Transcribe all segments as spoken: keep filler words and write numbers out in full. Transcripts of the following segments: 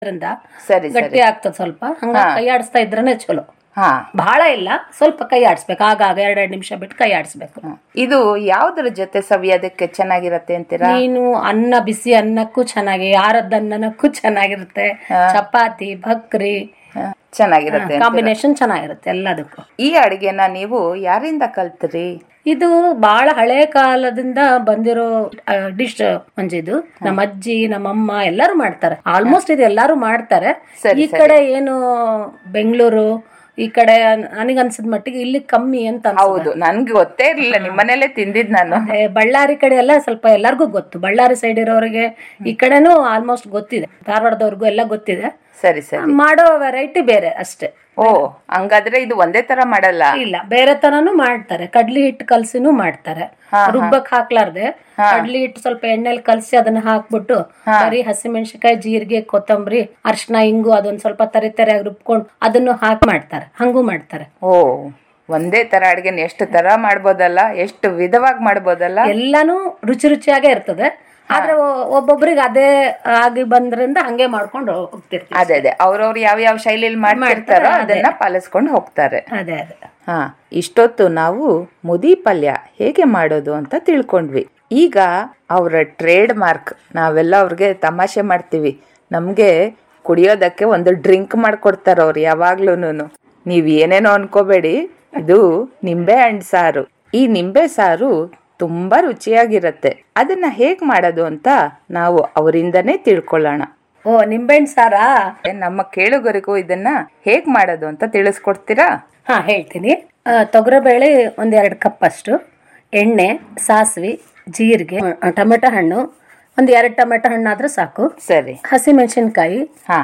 ಸರಿ ಗಟ್ಟಿ ಆಗ್ತದ ಸ್ವಲ್ಪ. ಹಂಗ ಕೈ ಆಡಿಸ್ತಾ ಇದ್ರನೆ ಚಲೋ. ಬಹಳ ಇಲ್ಲ, ಸ್ವಲ್ಪ ಕೈ ಆಡಿಸ್ಬೇಕು. ಆಗಾಗ ಎರಡೆರಡು ನಿಮಿಷ ಬಿಟ್ಟು ಕೈ ಆಡಿಸ್ಬೇಕು. ಇದು ಯಾವ್ದ್ರ ಜೊತೆ ಸವಿಯೋದಕ್ಕೆ ಚೆನ್ನಾಗಿರತ್ತೆ ಅಂತೀರಾ? ನೀನು ಅನ್ನ, ಬಿಸಿ ಅನ್ನಕ್ಕೂ ಚೆನ್ನಾಗಿ, ಯಾರದ್ದ ಅನ್ನಕ್ಕೂ ಚೆನ್ನಾಗಿರುತ್ತೆ. ಚಪಾತಿ, ಭಕ್ರಿ ಚೆನ್ನಾಗಿರುತ್ತೆ, ಕಾಂಬಿನೇಷನ್ ಚೆನ್ನಾಗಿರುತ್ತೆ ಎಲ್ಲದಕ್ಕೂ. ಈ ಅಡಿಗೆನ ನೀವು ಯಾರಿಂದ ಕಲ್ತ್ರಿ? ಇದು ಬಹಳ ಹಳೆ ಕಾಲದಿಂದ ಬಂದಿರೋ ಡಿಶ್ ಮಂಜಿದು. ನಮ್ಮ ಅಜ್ಜಿ, ನಮ್ಮಮ್ಮ ಎಲ್ಲಾರು ಮಾಡ್ತಾರೆ. ಆಲ್ಮೋಸ್ಟ್ ಇದು ಎಲ್ಲಾರು ಮಾಡ್ತಾರೆ. ಈ ಕಡೆ ಏನು ಬೆಂಗಳೂರು ಈ ಕಡೆ ನನಗನ್ಸಿದ ಮಟ್ಟಿಗೆ ಇಲ್ಲಿ ಕಮ್ಮಿ ಅಂತ. ಹೌದು, ನನ್ಗೆ ಗೊತ್ತೇ ಇರ್ಲಿಲ್ಲ, ನಿಮ್ಮನೇಲೆ ತಿಂದಿದ್ ನಾನು. ಬಳ್ಳಾರಿ ಕಡೆ ಎಲ್ಲ ಸ್ವಲ್ಪ ಎಲ್ಲರಿಗೂ ಗೊತ್ತು. ಬಳ್ಳಾರಿ ಸೈಡ್ ಇರೋರಿಗೆ ಈ ಕಡೆನೂ ಆಲ್ಮೋಸ್ಟ್ ಗೊತ್ತಿದೆ. ಧಾರವಾಡದವ್ರಿಗೂ ಎಲ್ಲ ಗೊತ್ತಿದೆ. ಸರಿ ಸರಿ. ಮಾಡೋ ವೆರೈಟಿ ಬೇರೆ ಅಷ್ಟೇ. ಓ, ಹಂಗಾದ್ರೆ ಇದು ಒಂದೇ ತರ ಮಾಡಲ್ಲ? ಇಲ್ಲ, ಬೇರೆ ತರನು ಮಾಡ್ತಾರೆ. ಕಡ್ಲಿ ಹಿಟ್ಟು ಕಲ್ಸಿನೂ ಮಾಡ್ತಾರೆ. ರುಬ್ಬಕ್ ಹಾಕ್ಲಾರ್ದೆ ಕಡ್ಲಿ ಹಿಟ್ಟು ಸ್ವಲ್ಪ ಎಣ್ಣೆಲಿ ಕಲ್ಸಿ ಅದನ್ನ ಹಾಕ್ಬಿಟ್ಟು ಬರೀ ಹಸಿಮೆಣಸಿನಕಾಯಿ, ಜೀರಿಗೆ, ಕೊತ್ತಂಬರಿ, ಅರ್ಶಿನ, ಇಂಗು ಅದೊಂದ್ ಸ್ವಲ್ಪ ತರಿ ತರಿಯಾಗಿ ರುಬ್ಕೊಂಡು ಅದನ್ನು ಹಾಕಿ ಮಾಡ್ತಾರೆ. ಹಂಗೂ ಮಾಡ್ತಾರೆ. ಓ, ಒಂದೇ ತರ ಅಡ್ಗೆನ ಎಷ್ಟು ತರ ಮಾಡ್ಬೋದಲ್ಲ, ಎಷ್ಟು ವಿಧವಾಗಿ ಮಾಡ್ಬೋದಲ್ಲ. ಎಲ್ಲಾನು ರುಚಿ ರುಚಿಯಾಗೇ ಇರ್ತದೆ. ಆದ್ರೆ ಒಬ್ಬೊಬ್ರಿಗೆ ಅದೇ ಆಗಿ ಬಂದ್ರಿಂದ ಹಂಗೆ ಮಾಡ್ಕೊಂಡು ಹೋಗ್ತಿರ್ತಾರೆ. ಅದೇ ಅದೇ ಅವ್ರವ್ರು ಯಾವ ಯಾವ ಶೈಲಿಯಲ್ಲಿ ಮಾಡ್ತಿರ್ತಾರೋ ಅದನ್ನ ಪಾಲಿಸ್ಕೊಂಡು ಹೋಗ್ತಾರೆ. ಅದೇ ಅದೇ. ಹಾ, ಇಷ್ಟೊತ್ತು ನಾವು ಮುದಿ ಪಲ್ಯ ಹೇಗೆ ಮಾಡೋದು ಅಂತ ತಿಳ್ಕೊಂಡ್ವಿ. ಈಗ ಅವರ ಟ್ರೇಡ್ ಮಾರ್ಕ್, ನಾವೆಲ್ಲ ಅವ್ರಿಗೆ ತಮಾಷೆ ಮಾಡ್ತೀವಿ, ನಮ್ಗೆ ಕುಡಿಯೋದಕ್ಕೆ ಒಂದು ಡ್ರಿಂಕ್ ಮಾಡ್ಕೊಡ್ತಾರ ಅವ್ರು ಯಾವಾಗ್ಲೂನು. ನೀವ್ ಏನೇನೋ ಅನ್ಕೋಬೇಡಿ, ಇದು ನಿಂಬೆ ಹಣ್ಣು ಸಾರು. ಈ ನಿಂಬೆ ಸಾರು ತುಂಬಾ ರುಚಿಯಾಗಿರತ್ತೆ. ಅದನ್ನ ಹೇಗ್ ಮಾಡೋದು ಅಂತ ನಾವು ಅವರಿಂದನೇ ತಿಳ್ಕೊಳ್ಳೋಣ. ಓ, ನಿಂಬೆಹಣ್ಣು ಸಾರಾ? ನಮ್ಮ ಕೇಳುಗರಿಗೂ ಇದನ್ನ ಹೇಗ್ ಮಾಡೋದು ಅಂತ ತಿಳಿಸ್ಕೊಡ್ತೀರಾ? ಹಾ, ಹೇಳ್ತೀನಿ. ತೊಗರಿಬೇಳೆ ಒಂದ್ ಎರಡು ಕಪ್ ಅಷ್ಟು, ಎಣ್ಣೆ, ಸಾಸಿವೆ, ಜೀರಿಗೆ, ಟೊಮೆಟೊ ಹಣ್ಣು ಒಂದ್ ಎರಡು ಟೊಮೆಟೊ ಹಣ್ಣು ಆದ್ರೆ ಸಾಕು. ಸರಿ. ಹಸಿ ಮೆಣಸಿನ್ಕಾಯಿ,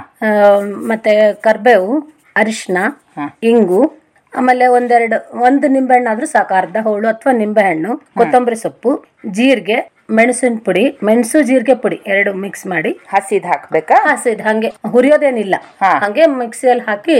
ಮತ್ತೆ ಕರ್ಬೇವು, ಅರಿಶಿನ, ಇಂಗು, ಆಮೇಲೆ ಒಂದೆರಡು ಒಂದು ನಿಂಬೆಹಣ್ಣು ಆದ್ರೂ ಸಾಕು, ಅರ್ಧ ಹೋಳು ಅಥವಾ ನಿಂಬೆಹಣ್ಣು, ಕೊತ್ತಂಬರಿ ಸೊಪ್ಪು, ಜೀರಿಗೆ, ಮೆಣಸಿನ ಪುಡಿ, ಮೆಣಸು ಜೀರಿಗೆ ಪುಡಿ ಎರಡು ಮಿಕ್ಸ್ ಮಾಡಿ. ಹಸಿದ್ ಹಾಕ್ಬೇಕಾ? ಹಸಿದ್ ಹಂಗೆ ಹುರಿಯೋದೇನಿಲ್ಲ, ಹಂಗೆ ಮಿಕ್ಸಿಯಲ್ಲಿ ಹಾಕಿ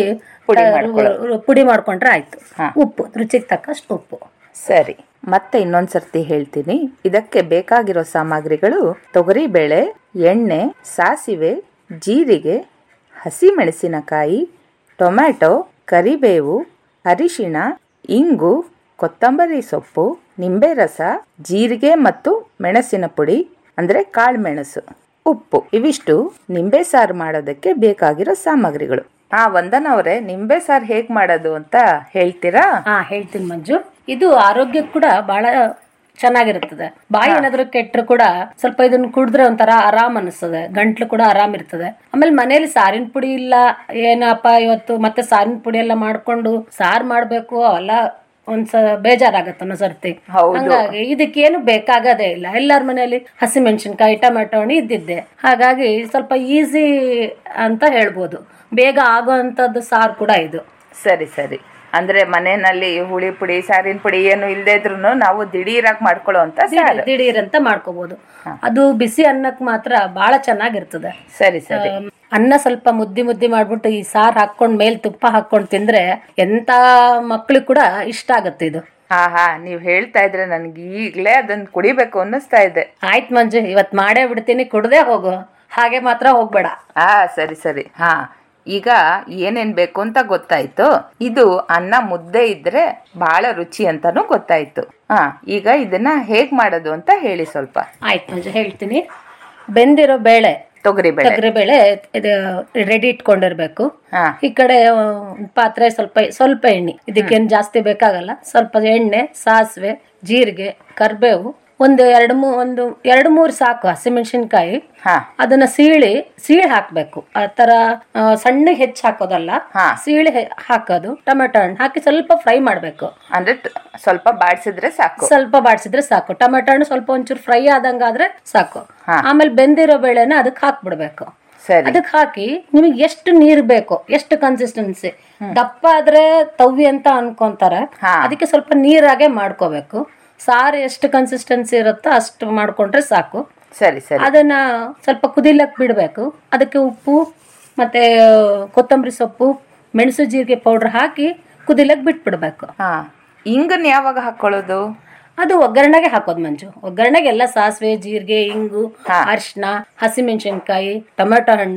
ಪುಡಿ ಮಾಡ್ಕೊಂಡ್ರೆ ಆಯ್ತು. ಉಪ್ಪು ರುಚಿಗೆ ತಕ್ಕಷ್ಟು ಉಪ್ಪು. ಸರಿ, ಮತ್ತೆ ಇನ್ನೊಂದ್ಸರ್ತಿ ಹೇಳ್ತೀನಿ. ಇದಕ್ಕೆ ಬೇಕಾಗಿರೋ ಸಾಮಗ್ರಿಗಳು: ತೊಗರಿಬೇಳೆ, ಎಣ್ಣೆ, ಸಾಸಿವೆ, ಜೀರಿಗೆ, ಹಸಿ ಮೆಣಸಿನಕಾಯಿ, ಟೊಮ್ಯಾಟೊ, ಕರಿಬೇವು, ಅರಿಶಿಣ, ಇಂಗು, ಕೊತ್ತಂಬರಿ ಸೊಪ್ಪು, ನಿಂಬೆ ರಸ, ಜೀರಿಗೆ ಮತ್ತು ಮೆಣಸಿನ ಪುಡಿ ಅಂದ್ರೆ ಕಾಳು ಮೆಣಸು, ಉಪ್ಪು. ಇವಿಷ್ಟು ನಿಂಬೆ ಸಾರು ಮಾಡೋದಕ್ಕೆ ಬೇಕಾಗಿರೋ ಸಾಮಗ್ರಿಗಳು. ಹಾ, ವಂದನ ಅವರೇ, ನಿಂಬೆ ಸಾರು ಹೇಗ್ ಮಾಡೋದು ಅಂತ ಹೇಳ್ತೀರಾ? ಹಾ, ಹೇಳ್ತೀನಿ ಮಂಜು. ಇದು ಆರೋಗ್ಯಕ್ಕೆ ಕೂಡ ಬಹಳ ಚೆನ್ನಾಗಿರ್ತದೆ. ಬಾಯಿ ಏನಾದ್ರು ಕೆಟ್ಟರು ಕೂಡ ಸ್ವಲ್ಪ ಇದನ್ನ ಕುಡಿದ್ರೆ ಒಂಥರ ಆರಾಮ್ ಅನಿಸ್ತದೆ, ಗಂಟ್ಲು ಕೂಡ ಆರಾಮ್ ಇರ್ತದೆ. ಆಮೇಲೆ ಮನೇಲಿ ಸಾರಿನ ಪುಡಿ ಇಲ್ಲ, ಏನಪ್ಪ ಇವತ್ತು ಮತ್ತೆ ಸಾರಿನ ಪುಡಿ ಎಲ್ಲ ಮಾಡ್ಕೊಂಡು ಸಾರು ಮಾಡ್ಬೇಕು ಅವೆಲ್ಲ ಒಂದ್ಸ ಬೇಜಾರಾಗತ್ತ ಅನ್ನೋ ಸರ್ತಿ. ಹಂಗಾಗಿ ಇದಕ್ಕೇನು ಬೇಕಾಗದೇ ಇಲ್ಲ. ಎಲ್ಲಾರ ಮನೆಯಲ್ಲಿ ಹಸಿ ಮೆಣಸಿನ್ಕಾಯಿ, ಟೊಮೆಟೊ ಹಣ್ಣು ಇದ್ದಿದ್ದೆ. ಹಾಗಾಗಿ ಸ್ವಲ್ಪ ಈಸಿ ಅಂತ ಹೇಳ್ಬೋದು, ಬೇಗ ಆಗೋ ಅಂತದ್ದು ಸಾರು ಕೂಡ ಇದು. ಸರಿ ಸರಿ. ಅಂದ್ರೆ ಮನೆಯಲ್ಲಿ ಹುಳಿ ಪುಡಿ, ಸಾರಿನ ಪುಡಿ ಏನು ಇಲ್ಲದೆ ಇದ್ರು ನಾವು ದಿಢೀರಾಗಿ ಮಾಡ್ಕೊಳ್ಳೋ ಅಂತ ದಿಢೀರ್ ಅಂತ ಮಾಡ್ಕೋಬಹುದು. ಅದು ಬಿಸಿ ಅನ್ನಕ್ ಮಾತ್ರ ಬಹಳ ಚೆನ್ನಾಗಿರ್ತದೆ. ಸರಿ ಸರಿ. ಅನ್ನ ಸ್ವಲ್ಪ ಮುದ್ದಿ ಮುದ್ದಿ ಮಾಡ್ಬಿಟ್ಟು ಈ ಸಾರು ಹಾಕೊಂಡ್ ಮೇಲ್ ತುಪ್ಪ ಹಾಕೊಂಡ್ ತಿಂದ್ರೆ ಎಂತ ಮಕ್ಳಿಗೆ ಕೂಡ ಇಷ್ಟ ಆಗತ್ತೆ ಇದು. ಹಾ ಹಾ, ನೀವ್ ಹೇಳ್ತಾ ಇದ್ರೆ ನನ್ಗೆ ಈಗ್ಲೇ ಅದನ್ನ ಕುಡಿಬೇಕು ಅನ್ನಿಸ್ತಾ ಇದೆ. ಆಯ್ತು ಮಂಜು, ಇವತ್ ಮಾಡೇ ಬಿಡ್ತೀನಿ, ಕುಡ್ದೇ ಹೋಗು, ಹಾಗೆ ಮಾತ್ರ ಹೋಗ್ಬೇಡ. ಹಾ, ಸರಿ ಸರಿ. ಹಾ, ಈಗ ಏನೇನ್ ಬೇಕು ಅಂತ ಗೊತ್ತಾಯ್ತು. ಇದು ಅನ್ನ ಮುದ್ದೆ ಇದ್ರೆ ಬಹಳ ರುಚಿ ಅಂತಾನು ಗೊತ್ತಾಯ್ತು. ಹಾ, ಈಗ ಇದನ್ನ ಹೇಗ್ ಮಾಡೋದು ಅಂತ ಹೇಳಿ ಸ್ವಲ್ಪ. ಆಯ್ತು ಮಂಜು, ಹೇಳ್ತೀನಿ. ಬೆಂದಿರೋ ಬೇಳೆ, ತೊಗರಿಬೇಳೆ ತೊಗರಿಬೇಳೆ ಇದು ರೆಡಿ ಇಟ್ಕೊಂಡಿರ್ಬೇಕು. ಈ ಕಡೆ ಪಾತ್ರೆ ಸ್ವಲ್ಪ ಸ್ವಲ್ಪ ಎಣ್ಣೆ, ಇದಕ್ಕೇನು ಜಾಸ್ತಿ ಬೇಕಾಗಲ್ಲ. ಸ್ವಲ್ಪ ಎಣ್ಣೆ, ಸಾಸಿವೆ, ಜೀರಿಗೆ, ಕರ್ಬೇವು, ಒಂದು ಎರಡು ಮೂ ಒಂದು ಎರಡು ಮೂರು ಸಾಕು ಹಸಿಮೆಣಸಿನ್ಕಾಯಿ. ಅದನ್ನ ಸೀಳಿ ಸೀಳಿ ಹಾಕ್ಬೇಕು. ಆ ತರ ಸಣ್ಣಗೆ ಹೆಚ್ಚು ಹಾಕೋದಲ್ಲ, ಸೀಳಿ ಹಾಕೋದು. ಟೊಮೆಟೊ ಹಣ್ಣು ಹಾಕಿ ಸ್ವಲ್ಪ ಫ್ರೈ ಮಾಡ್ಬೇಕು. ಅಂದ್ರೆ ಸ್ವಲ್ಪ ಬಾಡಿಸಿದ್ರೆ ಸಾಕು, ಸ್ವಲ್ಪ ಬಾಡಿಸಿದ್ರೆ ಸಾಕು. ಟೊಮೆಟೊ ಹಣ್ಣು ಸ್ವಲ್ಪ ಒಂಚೂರು ಫ್ರೈ ಆದಂಗಾದ್ರೆ ಸಾಕು. ಆಮೇಲೆ ಬೆಂದಿರೋ ಬೇಳೆನ ಅದಕ್ಕೆ ಹಾಕ್ಬಿಡ್ಬೇಕು. ಅದಕ್ಕೆ ಹಾಕಿ ನಿಮಗೆ ಎಷ್ಟು ನೀರ್ ಬೇಕು, ಎಷ್ಟು ಕನ್ಸಿಸ್ಟೆನ್ಸಿ, ದಪ್ಪ ಆದ್ರೆ ತವ್ವಿ ಅಂತ ಅನ್ಕೊಂತಾರೆ, ಅದಕ್ಕೆ ಸ್ವಲ್ಪ ನೀರಾಗೆ ಮಾಡ್ಕೋಬೇಕು. ಸಾರು ಎಷ್ಟು ಕನ್ಸಿಸ್ಟೆನ್ಸಿ ಇರುತ್ತೋ ಅಷ್ಟು ಮಾಡ್ಕೊಂಡ್ರೆ ಸಾಕು. ಸರಿ ಸರಿ. ಅದನ್ನ ಸ್ವಲ್ಪ ಕುದಿಲಕ್ ಬಿಡ್ಬೇಕು. ಅದಕ್ಕೆ ಉಪ್ಪು ಮತ್ತೆ ಕೊತ್ತಂಬರಿ ಸೊಪ್ಪು, ಮೆಣಸು ಜೀರಿಗೆ ಪೌಡರ್ ಹಾಕಿ ಕುದಿಲಕ್ ಬಿಟ್ಬಿಡ್ಬೇಕು. ಹಾ, ಇಂಗನ್ ಯಾವಾಗ ಹಾಕೊಳ್ಳೋದು? ಅದು ಒಗ್ಗರಣೆಗೆ ಹಾಕೋದು ಮಂಜು. ಒಗ್ಗರಣೆಗೆ ಎಲ್ಲ ಸಾಸಿವೆ, ಜೀರಿಗೆ, ಇಂಗು, ಅರಿಶಿನ, ಹಸಿಮೆಣಸಿನ್ಕಾಯಿ, ಟೊಮೆಟೊ ಹಣ್ಣು,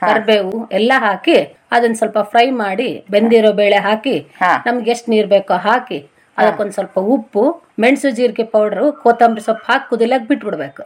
ಕರಿಬೇವು ಎಲ್ಲ ಹಾಕಿ ಅದನ್ನ ಸ್ವಲ್ಪ ಫ್ರೈ ಮಾಡಿ ಬೆಂದಿರೋ ಬೇಳೆ ಹಾಕಿ ನಮ್ಗೆ ಎಷ್ಟ್ ನೀರ್ ಬೇಕೋ ಹಾಕಿ ಅದಕ್ಕೊಂದ್ ಸ್ವಲ್ಪ ಉಪ್ಪು, ಮೆಣಸು ಜೀರಿಗೆ ಪೌಡರ್, ಕೊತ್ತಂಬರಿ ಸೊಪ್ಪು ಹಾಕಿ ಕುದಿಲಕ್ ಬಿಟ್ಬಿಡ್ಬೇಕು.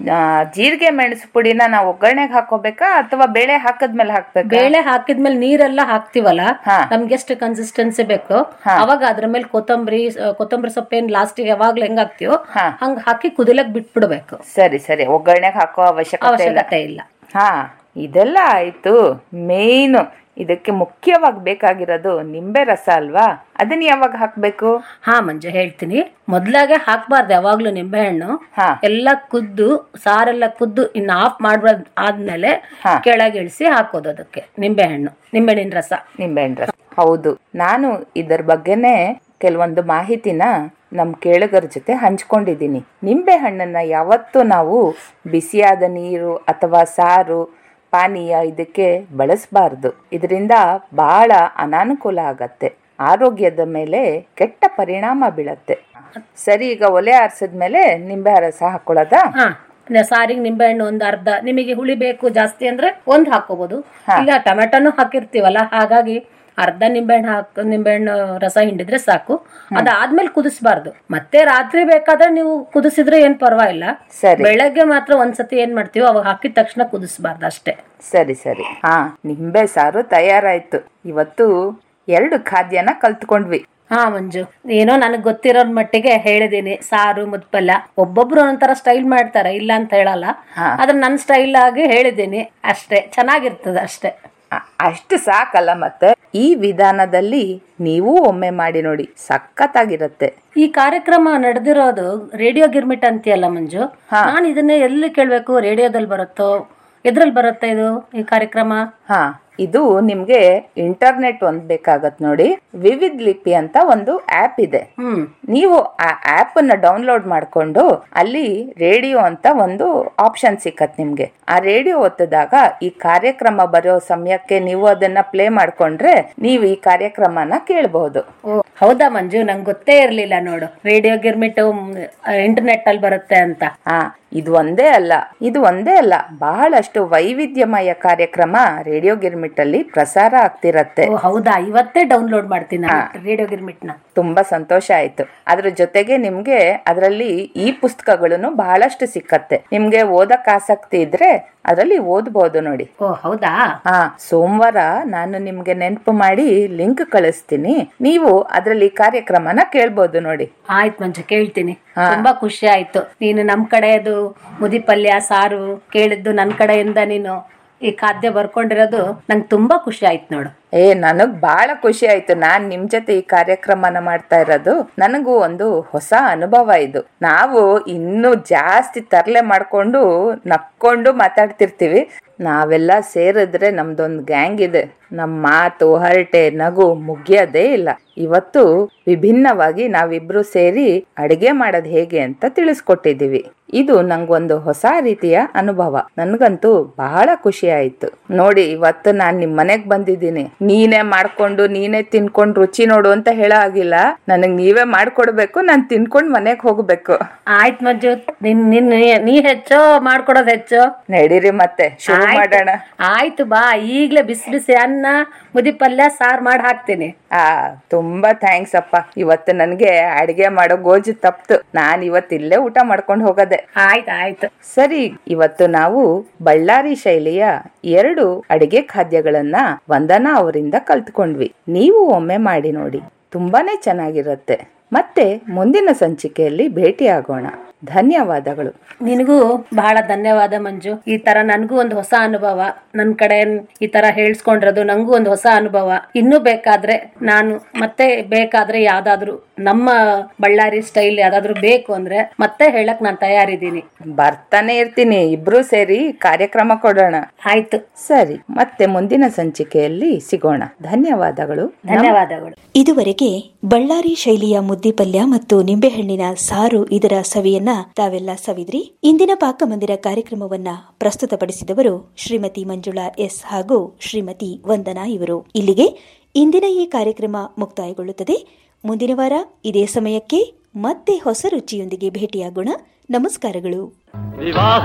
ಜೀರಿಗೆ ಮೆಣಸು ಪುಡಿನ ನಾವು ಒಗ್ಗರಣೆಗೆ ಹಾಕೋಬೇಕಾ ಅಥವಾ ಬೇಳೆ ಹಾಕದ್ಮೇಲೆ ಹಾಕ್ಬೇಕು? ಬೇಳೆ ಹಾಕಿದ್ಮೇಲೆ ನೀರೆಲ್ಲ ಹಾಕ್ತಿವಲ್ಲ, ನಮ್ಗೆ ಎಷ್ಟು ಕನ್ಸಿಸ್ಟೆನ್ಸಿ ಬೇಕು ಅವಾಗ ಅದ್ರ ಮೇಲೆ ಕೊತ್ತಂಬರಿ ಕೊತ್ತಂಬರಿ ಸೊಪ್ಪು ಏನ್ ಲಾಸ್ಟ್ ಯಾವಾಗ್ಲೂ ಹೆಂಗ್ ಹಾಕ್ತಿವೋ ಹಂಗ ಹಾಕಿ ಕುದಿಲಕ್ ಬಿಟ್ಬಿಡ್ಬೇಕು. ಸರಿ ಸರಿ, ಒಗ್ಗರಣೆಗೆ ಹಾಕೋ ಅವಶ್ಯಕತೆ ಇಲ್ಲ. ಹಾ, ಇದೆಲ್ಲ ಆಯ್ತು. ಮೇಯ್ನು ಇದಕ್ಕೆ ಮುಖ್ಯವಾಗಿ ಬೇಕಾಗಿರೋದು ನಿಂಬೆ ರಸ ಅಲ್ವಾ? ಅದನ್ನ ಯಾವಾಗ ಹಾಕ್ಬೇಕು? ಹಾ ಮಂಜು, ಹೇಳ್ತೀನಿ. ಮೊದ್ಲಾಗೆ ಹಾಕ್ಬಾರ್ದು ಯಾವಾಗ್ಲೂ ನಿಂಬೆ ಹಣ್ಣು. ಎಲ್ಲ ಕುದ್ದು ಸಾರೆಲ್ಲ ಕುದ್ದು ಇನ್ನು ಆಫ್ ಮಾಡ್ಬಾರ್ದು ಆದ್ಮೇಲೆ ಕೆಳಗೆ ಇಳಿಸಿ ಹಾಕೋದು ಅದಕ್ಕೆ ನಿಂಬೆ ಹಣ್ಣು, ನಿಂಬೆಹಣ್ಣಿನ ರಸ. ನಿಂಬೆಹಣ್ಣು ರಸ, ಹೌದು. ನಾನು ಇದರ ಬಗ್ಗೆನೆ ಕೆಲವೊಂದು ಮಾಹಿತಿನ ನಮ್ ಕೇಳುಗರ ಜೊತೆ ಹಂಚ್ಕೊಂಡಿದ್ದೀನಿ. ನಿಂಬೆ ಹಣ್ಣನ್ನ ಯಾವತ್ತೂ ನಾವು ಬಿಸಿಯಾದ ನೀರು ಅಥವಾ ಸಾರು, ಪಾನೀಯ ಇದಕ್ಕೆ ಬಳಸಬಾರ್ದು. ಇದರಿಂದ ಬಹಳ ಅನಾನುಕೂಲ ಆಗತ್ತೆ, ಆರೋಗ್ಯದ ಮೇಲೆ ಕೆಟ್ಟ ಪರಿಣಾಮ ಬೀಳತ್ತೆ. ಸರಿ, ಈಗ ಒಲೆ ಆರಿಸಿದ್ಮೇಲೆ ನಿಂಬೆ ರಸ ಹಾಕೊಳ್ಳೋದಾ? ಸಾರಿಗೆ ನಿಂಬೆ ಹಣ್ಣು ಒಂದ್ ಅರ್ಧ, ನಿಮಗೆ ಹುಳಿ ಬೇಕು ಜಾಸ್ತಿ ಅಂದ್ರೆ ಒಂದ್ ಹಾಕೋಬಹುದು. ಈಗ ಟೊಮೆಟೊನು ಹಾಕಿರ್ತೀವಲ್ಲ, ಹಾಗಾಗಿ ಅರ್ಧ ನಿಂಬೆಹಣ್ಣು ಹಾಕ ನಿಂಬೆಹಣ್ಣು ರಸ ಹಿಂಡಿದ್ರೆ ಸಾಕು. ಅದಾದ್ಮೇಲೆ ಕುದಿಸಬಾರ್ದು. ಮತ್ತೆ ರಾತ್ರಿ ಬೇಕಾದ್ರೆ ನೀವು ಕುದಿಸಿದ್ರೆ ಏನ್ ಪರವಾಗಿಲ್ಲ. ಬೆಳಗ್ಗೆ ಮಾತ್ರ ಒಂದ್ಸತಿ ಏನ್ ಮಾಡ್ತೀವೋ ಅವಾಗ ಹಾಕಿದ ತಕ್ಷಣ ಕುದಿಸಬಾರ್ದು ಅಷ್ಟೇ. ಸರಿ ಸರಿ. ಹಾ, ನಿಂಬೆ ಸಾರು ತಯಾರಾಯ್ತು. ಇವತ್ತು ಎರಡು ಖಾದ್ಯನ ಕಲ್ತ್ಕೊಂಡ್ವಿ. ಹಾ ಮಂಜು, ಏನೋ ನನಗ್ ಗೊತ್ತಿರೋ ಮಟ್ಟಿಗೆ ಹೇಳಿದೀನಿ. ಸಾರು ಮುದ್ಪಲ್ಯ ಒಬ್ಬೊಬ್ರು ಒಂಥರ ಸ್ಟೈಲ್ ಮಾಡ್ತಾರೆ, ಇಲ್ಲ ಅಂತ ಹೇಳಲ್ಲ. ಅದ್ರ ನನ್ ಸ್ಟೈಲ್ ಆಗಿ ಹೇಳಿದೀನಿ ಅಷ್ಟೇ, ಚೆನ್ನಾಗಿರ್ತದೆ ಅಷ್ಟೇ. ಅಷ್ಟು ಸಾಕಲ್ಲ, ಮತ್ತೆ ಈ ವಿಧಾನದಲ್ಲಿ ನೀವು ಒಮ್ಮೆ ಮಾಡಿ ನೋಡಿ, ಸಖತ್ತಾಗಿರತ್ತೆ. ಈ ಕಾರ್ಯಕ್ರಮ ನಡೆದಿರೋದು ರೇಡಿಯೋ ಗಿರ್ಮಿಟ್ ಅಂತೀಯಲ್ಲ ಮಂಜು, ನಾನು ಇದನ್ನೇ ಎಲ್ಲಿ ಕೇಳ್ಬೇಕು? ರೇಡಿಯೋದಲ್ಲಿ ಬರುತ್ತೋ ಎದ್ರಲ್ಲಿ ಬರುತ್ತೆ ಇದು ಈ ಕಾರ್ಯಕ್ರಮ? ಹಾ, ಇದು ನಿಮ್ಗೆ ಇಂಟರ್ನೆಟ್ ಒಂದ್ ಬೇಕಾಗತ್ ನೋಡಿ. ವಿವಿಧ ಲಿಪಿ ಅಂತ ಒಂದು ಆಪ್ ಇದೆ. ನೀವು ಆ ಆಪ್ ಅನ್ನ ಡೌನ್ಲೋಡ್ ಮಾಡ್ಕೊಂಡು ಅಲ್ಲಿ ರೇಡಿಯೋ ಅಂತ ಒಂದು ಆಪ್ಷನ್ ಸಿಕ್ಕತ್ ನಿಮ್ಗೆ. ಆ ರೇಡಿಯೋ ಒತ್ತದಾಗ ಈ ಕಾರ್ಯಕ್ರಮ ಬರೋ ಸಮಯಕ್ಕೆ ನೀವು ಅದನ್ನ ಪ್ಲೇ ಮಾಡ್ಕೊಂಡ್ರೆ ನೀವು ಈ ಕಾರ್ಯಕ್ರಮನ ಕೇಳಬಹುದು. ಓ ಹೌದಾ ಮಂಜು, ನಂಗೆ ಗೊತ್ತೇ ಇರ್ಲಿಲ್ಲ ನೋಡು ರೇಡಿಯೋ ಗಿರ್ಮಿಟ್ ಇಂಟರ್ನೆಟ್ ಅಲ್ಲಿ ಬರುತ್ತೆ ಅಂತ. ಹಾ, ಇದು ಒಂದೇ ಅಲ್ಲ ಇದು ಒಂದೇ ಅಲ್ಲ ಬಹಳಷ್ಟು ವೈವಿಧ್ಯಮಯ ಕಾರ್ಯಕ್ರಮ ರೇಡಿಯೋ ಗಿರ್ಮಿಟ್ ಅಲ್ಲಿ ಪ್ರಸಾರ ಆಗ್ತಿರತ್ತೆ. ಹೌದಾ, ಇವತ್ತೇ ಡೌನ್ಲೋಡ್ ಮಾಡ್ತೀನಿ ರೇಡಿಯೋ ಗಿರ್ಮಿಟ್ ನ. ತುಂಬಾ ಸಂತೋಷ ಆಯ್ತು. ಅದ್ರ ಜೊತೆಗೆ ನಿಮ್ಗೆ ಅದರಲ್ಲಿ ಈ ಪುಸ್ತಕಗಳನ್ನು ಬಹಳಷ್ಟು ಸಿಕ್ಕತ್ತೆ. ನಿಮ್ಗೆ ಓದಕ್ ಆಸಕ್ತಿ ಇದ್ರೆ ಅದರಲ್ಲಿ ಓದ್ಬಹುದು ನೋಡಿ. ಓ ಹೌದಾ? ಹಾ, ಸೋಮವಾರ ನಾನು ನಿಮ್ಗೆ ನೆನಪು ಮಾಡಿ ಲಿಂಕ್ ಕಳಿಸ್ತೀನಿ. ನೀವು ಅದರಲ್ಲಿ ಕಾರ್ಯಕ್ರಮನ ಕೇಳ್ಬೋದು ನೋಡಿ. ಆಯ್ತು ಮಂಜು, ಕೇಳ್ತೀನಿ. ತುಂಬಾ ಖುಷಿ ಆಯ್ತು. ನೀನು ನಮ್ ಕಡೆದು ಮುದಿ ಪಲ್ಯ ಸಾರು ಕೇಳಿದ್ದು ನನ್ ಕಡೆಯಿಂದ ನೀನು ಈ ಖಾದ್ಯ ಬರ್ಕೊಂಡಿರೋದು ನಂಗೆ ತುಂಬಾ ಖುಷಿ ಆಯ್ತು ನೋಡು. ಏ ನನಗ್ ಬಹಳ ಖುಷಿ ಆಯ್ತು. ನಾನ್ ನಿಮ್ ಜೊತೆ ಈ ಕಾರ್ಯಕ್ರಮನ ಮಾಡ್ತಾ ಇರೋದು ನನಗೂ ಒಂದು ಹೊಸ ಅನುಭವ ಇದು. ನಾವು ಇನ್ನು ಜಾಸ್ತಿ ತರ್ಲೆ ಮಾಡ್ಕೊಂಡು ನಕ್ಕೊಂಡು ಮಾತಾಡ್ತಿರ್ತೀವಿ. ನಾವೆಲ್ಲ ಸೇರಿದ್ರೆ ನಮ್ದೊಂದು ಗ್ಯಾಂಗ್ ಇದೆ. ನಮ್ ಮಾತು ಹರಟೆ ನಗು ಮುಗಿಯೋದೇ ಇಲ್ಲ. ಇವತ್ತು ವಿಭಿನ್ನವಾಗಿ ನಾವಿಬ್ರು ಸೇರಿ ಅಡಿಗೆ ಮಾಡೋದ್ ಹೇಗೆ ಅಂತ ತಿಳಿಸ್ಕೊಟ್ಟಿದೀವಿ. ಇದು ನಂಗೊಂದು ಹೊಸ ರೀತಿಯ ಅನುಭವ. ನನ್ಗಂತೂ ಬಹಳ ಖುಷಿ ಆಯ್ತು ನೋಡಿ. ಇವತ್ತು ನಾನ್ ನಿಮ್ ಮನೆಗ್ ಬಂದಿದ್ದೀನಿ. ನೀನೇ ಮಾಡ್ಕೊಂಡು ನೀನೇ ತಿನ್ಕೊಂಡು ರುಚಿ ನೋಡು ಅಂತ ಹೇಳೋ ಆಗಿಲ್ಲ. ನನಗ್ ನೀವೇ ಮಾಡ್ಕೊಡ್ಬೇಕು, ನಾನ್ ತಿನ್ಕೊಂಡ್ ಮನೆಗ್ ಹೋಗ್ಬೇಕು. ಆಯ್ತು ಮಂಜು, ನಿನ್ ನಿನ್ ನೀ ಹೆಚ್ಚೋ ಮಾಡ್ಕೊಡೋದ್ ಹೆಚ್ಚೋ. ನಡೀರಿ ಮತ್ತೆ ಶುರು ಮಾಡೋಣ. ಆಯ್ತು ಬಾ, ಈಗ್ಲೇ ಬಿಸಿ ಬಿಸಿ ಅನ್ನ ಮುದಿ ಪಲ್ಯ ಸಾರ್ ಮಾಡಿ ಹಾಕ್ತೀನಿ. ಆ ತುಂಬಾ ಥ್ಯಾಂಕ್ಸ್ ಅಪ್ಪ. ಇವತ್ತು ನನ್ಗೆ ಅಡಿಗೆ ಮಾಡೋ ಗೋಜು ತಪ್ತು. ನಾನ್ ಇವತ್ತು ಇಲ್ಲೇ ಊಟ ಮಾಡ್ಕೊಂಡು ಹೋಗದೆ. ಆಯ್ತು ಆಯ್ತು ಸರಿ. ಇವತ್ತು ನಾವು ಬಳ್ಳಾರಿ ಶೈಲಿಯ ಎರಡು ಅಡಿಗೆ ಖಾದ್ಯಗಳನ್ನ ವಂದನಾ ಅವರಿಂದ ಕಲ್ತ್ಕೊಂಡ್ವಿ. ನೀವು ಒಮ್ಮೆ ಮಾಡಿ ನೋಡಿ, ತುಂಬಾನೇ ಚೆನ್ನಾಗಿರುತ್ತೆ. ಮತ್ತೆ ಮುಂದಿನ ಸಂಚಿಕೆಯಲ್ಲಿ ಭೇಟಿಯಾಗೋಣ. ಧನ್ಯವಾದಗಳು. ನಿನಗೂ ಬಹಳ ಧನ್ಯವಾದ ಮಂಜು. ಈ ತರ ನನ್ಗೂ ಒಂದು ಹೊಸ ಅನುಭವ, ನನ್ ಕಡೆ ಈ ತರ ಹೇಳ್ಸ್ಕೊಂಡಿರೋದು ನಂಗೂ ಒಂದು ಹೊಸ ಅನುಭವ. ಇನ್ನೂ ಬೇಕಾದ್ರೆ ನಾನು ಮತ್ತೆ ಬೇಕಾದ್ರೆ ಯಾವ್ದಾದ್ರು ನಮ್ಮ ಬಳ್ಳಾರಿ ಸ್ಟೈಲ್ ಯಾವ್ದಾದ್ರು ಬೇಕು ಅಂದ್ರೆ ಮತ್ತೆ ಹೇಳಕ್ ನಾನ್ ತಯಾರಿದ್ದೀನಿ. ಬರ್ತಾನೆ ಇರ್ತೀನಿ. ಇಬ್ರು ಸೇರಿ ಕಾರ್ಯಕ್ರಮ ಕೊಡೋಣ. ಆಯ್ತು ಸರಿ, ಮತ್ತೆ ಮುಂದಿನ ಸಂಚಿಕೆಯಲ್ಲಿ ಸಿಗೋಣ. ಧನ್ಯವಾದಗಳು. ಧನ್ಯವಾದಗಳು. ಇದುವರೆಗೆ ಬಳ್ಳಾರಿ ಶೈಲಿಯ ಮುದ್ದೆ ಪಲ್ಯ ಮತ್ತು ನಿಂಬೆಹಣ್ಣಿನ ಸಾರು ಇದರ ಸವಿಯನ್ನ ತಾವೆಲ್ಲ ಸವಿದ್ರಿ. ಇಂದಿನ ಪಾಕಮಂದಿರ ಕಾರ್ಯಕ್ರಮವನ್ನ ಪ್ರಸ್ತುತಪಡಿಸಿದವರು ಶ್ರೀಮತಿ ಮಂಜುಳಾ ಎಸ್ ಹಾಗೂ ಶ್ರೀಮತಿ ವಂದನಾ ಇವರು. ಇಲ್ಲಿಗೆ ಇಂದಿನ ಈ ಕಾರ್ಯಕ್ರಮ ಮುಕ್ತಾಯಗೊಳ್ಳುತ್ತದೆ. ಮುಂದಿನ ವಾರ ಇದೇ ಸಮಯಕ್ಕೆ ಮತ್ತೆ ಹೊಸ ರುಚಿಯೊಂದಿಗೆ ಭೇಟಿಯಾಗೋಣ. ನಮಸ್ಕಾರಗಳು. ವಿವಾಹ